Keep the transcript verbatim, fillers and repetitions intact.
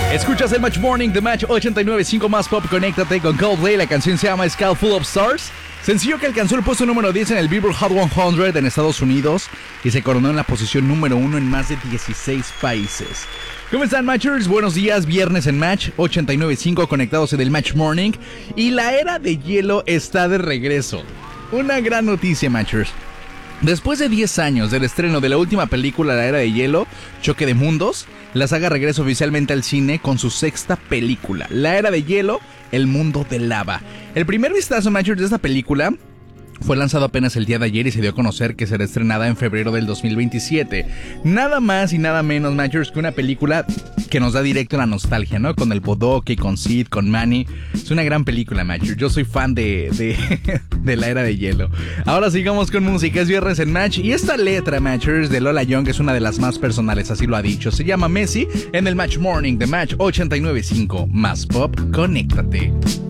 Escuchas el Match Morning de Match ochenta y nueve punto cinco más pop. Conéctate con Coldplay. La canción se llama Sky Full of Stars. Sencillo que alcanzó el puesto número diez en el Billboard Hot cien en Estados Unidos y se coronó en la posición número uno en más de dieciséis países. ¿Cómo están, Matchers? Buenos días, viernes en Match ochenta y nueve punto cinco, conectados en el Match Morning. Y la era de hielo está de regreso. Una gran noticia, Matchers. Después de diez años del estreno de la última película, La Era de Hielo, Choque de Mundos, la saga regresa oficialmente al cine con su sexta película, La Era de Hielo, El Mundo de Lava. El primer vistazo, Matchers, de esta película fue lanzado apenas el día de ayer y se dio a conocer que será estrenada en febrero del dos mil veintisiete. Nada más y nada menos, Matchers, que una película que nos da directo a la nostalgia, ¿no? Con el Bodoque, con Sid, con Manny. Es una gran película, Matchers. Yo soy fan de, de, de La Era de Hielo. Ahora sigamos con música. Es viernes en Match. Y esta letra, Matchers, de Lola Young es una de las más personales, así lo ha dicho. Se llama Messi en el Match Morning de Match ochenta y nueve punto cinco. Más pop, conéctate.